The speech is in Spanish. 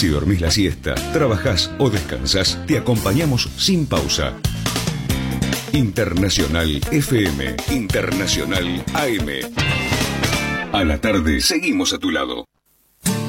Si dormís la siesta, trabajás o descansás, te acompañamos sin pausa. Internacional FM, Internacional AM. A la tarde seguimos a tu lado.